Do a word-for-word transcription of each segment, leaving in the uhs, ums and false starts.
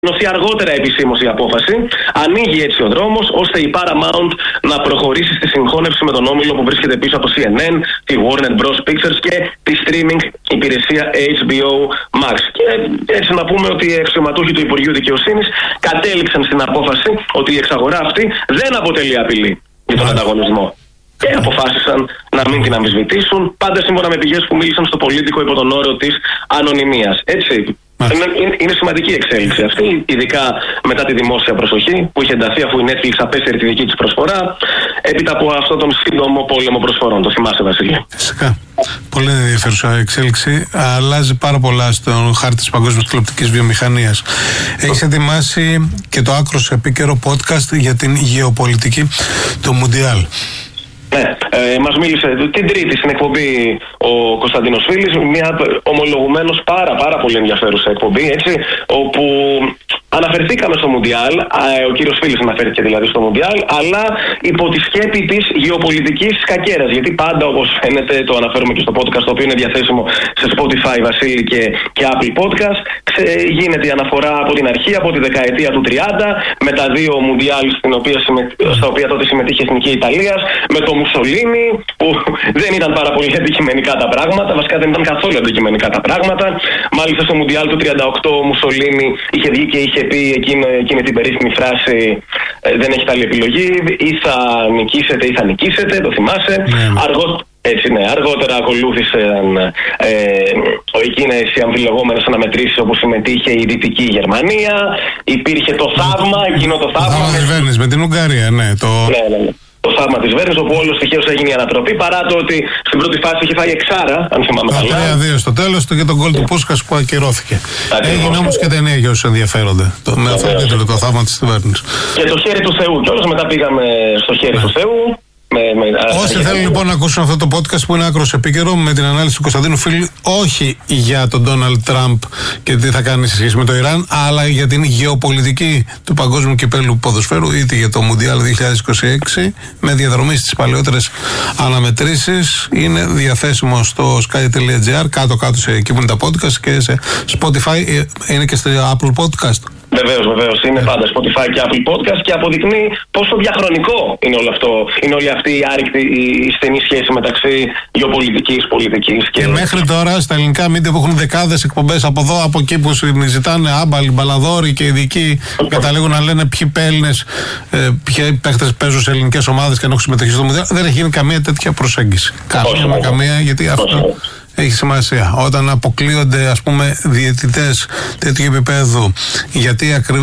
δοθεί αργότερα επισήμως η απόφαση, ανοίγει έτσι ο δρόμος ώστε η Paramount να προχωρήσει στη συγχώνευση με τον όμιλο που βρίσκεται πίσω από το σι εν εν, τη Warner Bros. Pictures και τη streaming υπηρεσία έιτς μπι ο Max. Και έτσι να πούμε ότι οι αξιωματούχοι του Υπουργείου Δικαιοσύνης κατέληξαν στην απόφαση ότι η εξαγορά αυτή δεν αποτελεί απειλή για τον ανταγωνισμό. Και αποφάσισαν να μην την αμφισβητήσουν, πάντα σύμφωνα με πηγές που μίλησαν στο Πολίτικο υπό τον όρο της ανωνυμίας. Έτσι. Είναι, είναι σημαντική εξέλιξη αυτή, ειδικά μετά τη δημόσια προσοχή που είχε ενταθεί αφού η Netflix απέσυρε τη δική της προσφορά, έπειτα από αυτόν τον σύντομο πόλεμο προσφορών. Το θυμάσαι, Βασίλη? Φυσικά. Πολύ ενδιαφέρουσα εξέλιξη. Αλλάζει πάρα πολλά στον χάρτη της παγκόσμιας τηλεοπτικής βιομηχανίας. Έχεις ετοιμάσει και το άκρος επίκαιρο podcast για την γεωπολιτική, το Μουντιάλ. Ναι, ε, μας μίλησε την Τρίτη στην εκπομπή ο Κωνσταντίνος Φίλης, μια ομολογουμένως πάρα πάρα πολύ ενδιαφέρουσα εκπομπή, έτσι, όπου αναφερθήκαμε στο Μουντιάλ, ο κύριος Φίλης αναφέρθηκε δηλαδή στο Μουντιάλ, αλλά υπό τη σκέπη της γεωπολιτικής σκακέρας, γιατί πάντα, όπως φαίνεται, το αναφέρουμε και στο podcast, το οποίο είναι διαθέσιμο σε Spotify, Βασίλη, και, και Apple Podcast, ξε, γίνεται η αναφορά από την αρχή, από τη δεκαετία του τριάντα, με τα δύο Μουντιάλ στην οποία, στα οποία τότε συμμετείχε η Εθνική Ιταλίας, με το Μουσολίνι, που δεν ήταν πάρα πολύ αντικειμενικά τα πράγματα, βασικά δεν ήταν καθόλου αντικειμενικά τα πράγματα. Μάλιστα στο Μουντιάλ του τριάντα οκτώ ο Μουσολίνι είχε βγει και είχε πει εκείνη, εκείνη την περίφημη φράση ε, δεν έχετε άλλη επιλογή, ή θα νικήσετε ή θα νικήσετε, το θυμάσαι. Mm. Αργό, έτσι ναι, αργότερα ακολούθησαν ε, εκείνες οι αμφιλεγόμενες αναμετρήσεις όπου συμμετείχε η Δυτική Γερμανία, υπήρχε το θαύμα, εκείνο το θαύμα. Το θαύμα της Βέρνης με την Ουγγαρία, ναι. Το... ναι, ναι, ναι. Το θαύμα της Βέρνης, όπου όλος τυχαίως έγινε η ανατροπή, παρά το ότι στην πρώτη φάση είχε φάει εξάρα, αν θυμάμαι καλά. τρία δύο στο τέλος του και τον γκολ του Πούσκας που ακυρώθηκε. Έγινε όμως και ταινία για όσους ενδιαφέρονται. Το, με αυτό το τίτλο, το θαύμα της Βέρνης. Και το χέρι του Θεού. Και όλος μετά πήγαμε στο χέρι του Θεού. Με, με, Όσοι α, θέλουν λοιπόν να ακούσουν αυτό το podcast που είναι άκρος επίκαιρο με την ανάλυση του Κωνσταντίνου Φίλη, όχι για τον Ντόναλντ Τραμπ και τι θα κάνει σε σχέση με το Ιράν, αλλά για την γεωπολιτική του παγκόσμιου κυπέλλου ποδοσφαίρου, είτε για το Μουντιάλ δύο χιλιάδες είκοσι έξι, με διαδρομή στις παλαιότερες αναμετρήσεις, είναι διαθέσιμο στο sky.gr, κάτω-κάτω σε εκεί που είναι τα podcast, και σε Spotify, είναι και στο Apple Podcast. Βεβαίως, βεβαίως. Είναι πάντα Spotify και Apple Podcast και αποδεικνύει πόσο διαχρονικό είναι όλο αυτό. Είναι όλη αυτή η άρρηκτη, η στενή σχέση μεταξύ γεωπολιτικής, πολιτικής και. Και μέχρι τώρα στα ελληνικά μίντια που έχουν δεκάδες εκπομπές από εδώ, από εκεί που ζητάνε άμπαλοι, μπαλαδόροι και ειδικοί καταλήγουν να λένε ποιοι Έλληνες, ποιοι παίχτες παίζουν σε ελληνικές ομάδες και να έχουν συμμετοχή στο Μουντιάλ, δεν έχει γίνει καμία τέτοια προσέγγιση. Καμία με καμία, γιατί αυτό έχει σημασία. Όταν αποκλείονται, ας πούμε, διαιτητές τέτοιου επίπεδου, γιατί, ακρι...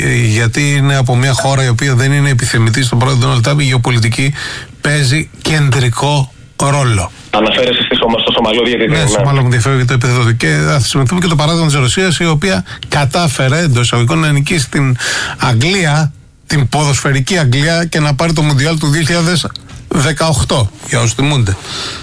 γιατί είναι από μια χώρα η οποία δεν είναι επιθυμητή στον πρόεδρο Ντόναλντ Τραμπ, η γεωπολιτική παίζει κεντρικό ρόλο. Αναφέρεσαι στη σωμα... στο Σομαλό διαιτητή. Ναι, στο Σομαλό μου ενδιαφέρει για το επίπεδο του. Και θα θυμηθούμε και το παράδειγμα της Ρωσίας, η οποία κατάφερε εντός εισαγωγικών να νικήσει την Αγγλία, την ποδοσφαιρική Αγγλία, και να πάρει το Μουντιάλ του δύο χιλιάδες δεκαοκτώ, για όσους θυμούνται.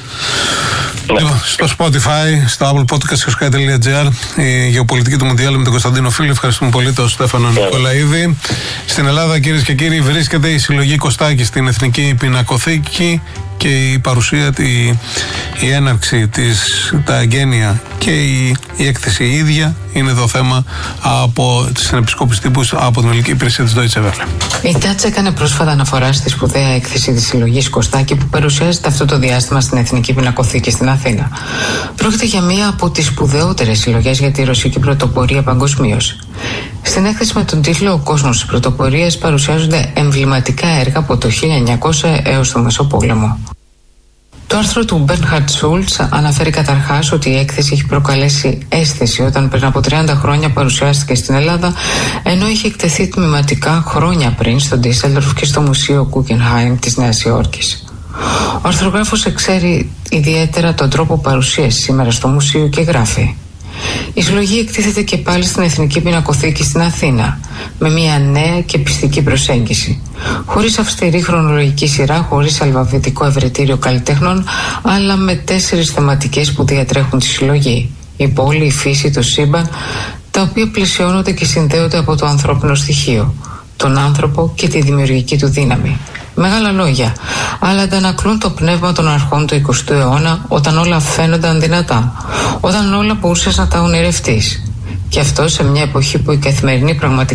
Ναι. Λοιπόν, στο Spotify, στο Apple Podcast και στο sky.gr, η γεωπολιτική του Μουντιάλ με τον Κωνσταντίνο Φίλη. Ευχαριστούμε πολύ τον Στέφανο yeah. Νικολαίδη. Στην Ελλάδα, κυρίες και κύριοι, βρίσκεται η συλλογή Κωστάκη στην Εθνική Πινακοθήκη και η παρουσία, τη, η έναρξη της, τα εγγένεια και η, η έκθεση η ίδια είναι το θέμα από τις συνεπισκόπης τύπους από την ελληνική υπηρεσία της Deutsche Welle. Η ΤΑΤΣ έκανε πρόσφατα αναφορά στη σπουδαία έκθεση της συλλογής Κωστάκη που παρουσιάζεται αυτό το διάστημα στην Εθνική Πινακοθήκη στην Αθήνα. Πρόκειται για μία από τις σπουδαιότερες συλλογές για τη ρωσική πρωτοπορία παγκοσμίως. Στην έκθεση με τον τίτλο «Ο κόσμος της πρωτοπορίας» παρουσιάζονται εμβληματικά έργα από το χίλια εννιακόσια έως το Μεσοπόλεμο. Το άρθρο του Μπέρνχαρντ Σούλτς αναφέρει καταρχάς ότι η έκθεση έχει προκαλέσει αίσθηση όταν πριν από τριάντα χρόνια παρουσιάστηκε στην Ελλάδα, ενώ είχε εκτεθεί τμηματικά χρόνια πριν στο Ντίσσελντορφ και στο Μουσείο Guggenheim της Νέας Υόρκης. Ο αρθρογράφος εξέρει ιδιαίτερα τον τρόπο παρουσίασης σήμερα στο μουσείο και γράφει: η συλλογή εκτίθεται και πάλι στην Εθνική Πινακοθήκη στην Αθήνα, με μια νέα και πιστική προσέγγιση, χωρίς αυστηρή χρονολογική σειρά, χωρίς αλφαβητικό ευρετήριο καλλιτέχνων, αλλά με τέσσερις θεματικές που διατρέχουν τη συλλογή: η πόλη, η φύση, το σύμπαν, τα οποία πλαισιώνονται και συνδέονται από το ανθρώπινο στοιχείο, τον άνθρωπο και τη δημιουργική του δύναμη. Μεγάλα λόγια, αλλά αντανακλούν το πνεύμα των αρχών του εικοστού αιώνα, όταν όλα φαίνονταν δυνατά, όταν όλα μπορούσες να τα ονειρευτείς. Και αυτό σε μια εποχή που η καθημερινή πραγματικότητα